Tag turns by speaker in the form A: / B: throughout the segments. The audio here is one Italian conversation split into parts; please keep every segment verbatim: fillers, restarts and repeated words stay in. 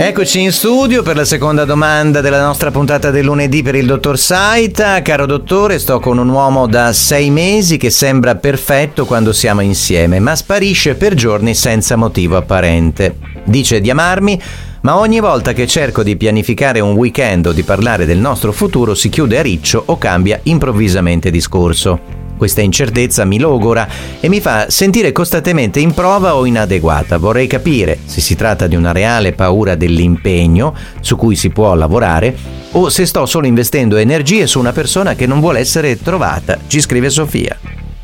A: Eccoci in studio per la seconda domanda della nostra puntata del lunedì per il dottor Saita. Caro dottore, sto con un uomo da sei mesi che sembra perfetto quando siamo insieme, ma sparisce per giorni senza motivo apparente. Dice di amarmi, ma ogni volta che cerco di pianificare un weekend o di parlare del nostro futuro si chiude a riccio o cambia improvvisamente discorso. Questa incertezza mi logora e mi fa sentire costantemente in prova o inadeguata. Vorrei capire se si tratta di una reale paura dell'impegno su cui si può lavorare o se sto solo investendo energie su una persona che non vuole essere trovata. Ci scrive Sofia.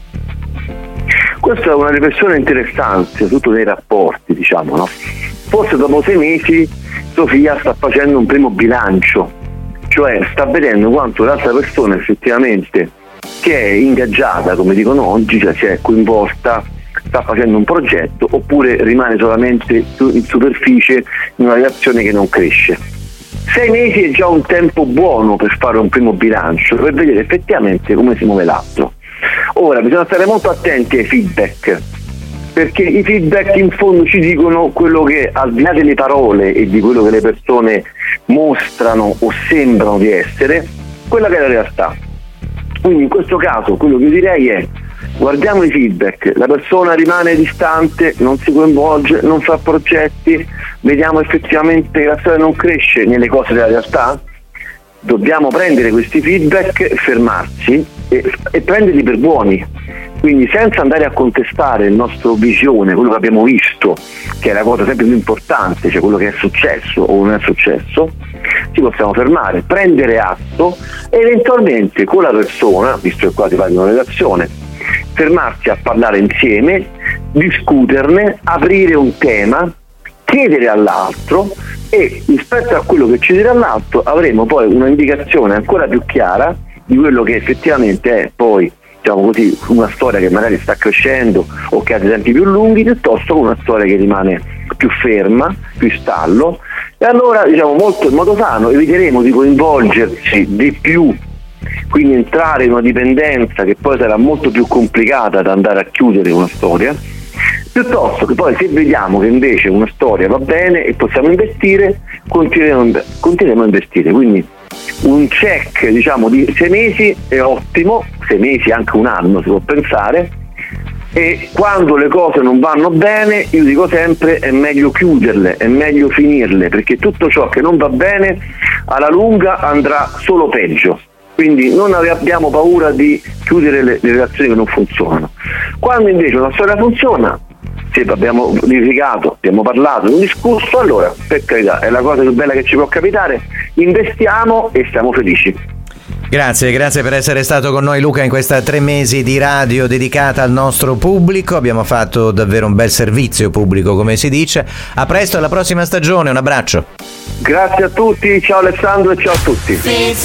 B: Questa è una riflessione interessante, soprattutto nei rapporti, diciamo, no? Forse dopo sei mesi Sofia sta facendo un primo bilancio, cioè sta vedendo quanto l'altra persona effettivamente si è ingaggiata, come dicono oggi, cioè si è coinvolta, sta facendo un progetto, oppure rimane solamente in superficie in una relazione che non cresce. Sei mesi è già un tempo buono per fare un primo bilancio, per vedere effettivamente come si muove l'altro. Ora bisogna stare molto attenti ai feedback, perché i feedback in fondo ci dicono quello che, al di là delle parole e di quello che le persone mostrano o sembrano di essere, quella che è la realtà. Quindi in questo caso quello che direi è: guardiamo i feedback, la persona rimane distante, non si coinvolge, non fa progetti, vediamo effettivamente che la storia non cresce nelle cose della realtà. Dobbiamo prendere questi feedback, fermarsi e, e prenderli per buoni, quindi senza andare a contestare il nostro visione, quello che abbiamo visto, che è la cosa sempre più importante, cioè quello che è successo o non è successo. Ci possiamo fermare, prendere atto e eventualmente con la persona, visto che qua si parla di una relazione, fermarsi a parlare insieme, discuterne, aprire un tema, chiedere all'altro, e rispetto a quello che ci dirà l'altro avremo poi un'indicazione ancora più chiara di quello che effettivamente è poi, diciamo così, una storia che magari sta crescendo o che ha dei tempi più lunghi, piuttosto che una storia che rimane più ferma, più in stallo. E allora, diciamo, molto in modo sano eviteremo di coinvolgerci di più, quindi entrare in una dipendenza che poi sarà molto più complicata da andare a chiudere una storia, piuttosto che poi, se vediamo che invece una storia va bene e possiamo investire, continueremo, continueremo a investire. Quindi un check, diciamo, di sei mesi è ottimo, sei mesi, anche un anno si può pensare. E quando le cose non vanno bene, io dico sempre, è meglio chiuderle, è meglio finirle, perché tutto ciò che non va bene alla lunga andrà solo peggio. Quindi non abbiamo paura di chiudere le, le relazioni che non funzionano. Quando invece una storia funziona, se abbiamo verificato, abbiamo parlato, un discorso, allora per carità è la cosa più bella che ci può capitare, investiamo e siamo felici.
A: Grazie, grazie per essere stato con noi, Luca, in questa tre mesi di radio dedicata al nostro pubblico. Abbiamo fatto davvero un bel servizio pubblico, come si dice. A presto, alla prossima stagione, un abbraccio.
B: Grazie a tutti, ciao Alessandro e ciao a tutti.